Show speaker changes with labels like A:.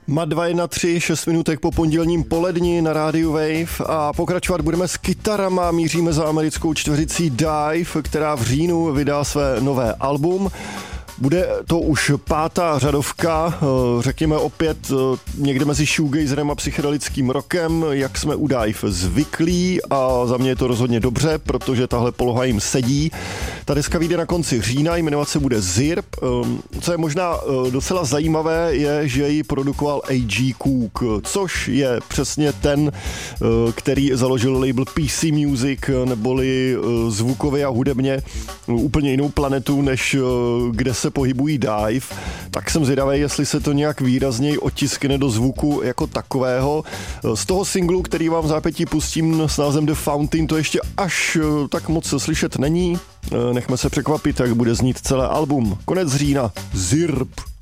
A: Ma 2:13, 6 minutek po pondělním poledni na rádiu Wave a pokračovat budeme s kytarama. Míříme za americkou čtveřicí Dive, která v říjnu vydá své nové album. Bude to už 5. řadovka, řekněme opět někde mezi shoegazerem a psychedelickým rockem, jak jsme u Dive zvyklí, a za mě je to rozhodně dobře, protože tahle poloha jim sedí. Ta deska vyjde na konci října, jmenovat se bude Zirp. Co je možná docela zajímavé, je, že ji produkoval A.G. Cook, což je přesně ten, který založil label PC Music, neboli zvukově a hudebně úplně jinou planetu, než kde se pohybují Dive. Tak jsem zvědavý, jestli se to nějak výrazněji otiskne do zvuku jako takového. Z toho singlu, který vám v zápětí pustím s názvem The Fountain, to ještě až tak moc slyšet není. Nechme se překvapit, jak bude znít celé album. Konec října. Zirp.